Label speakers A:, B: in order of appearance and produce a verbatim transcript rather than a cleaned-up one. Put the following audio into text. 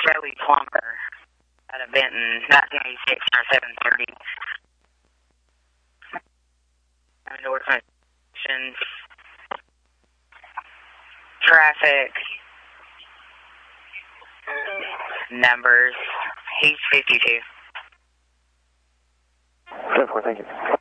A: Joey Plumber at a Benton, nineteen eighty-six or seven thirty. Door functions. Traffic. Numbers. He's fifty-two.
B: ten four, thank you.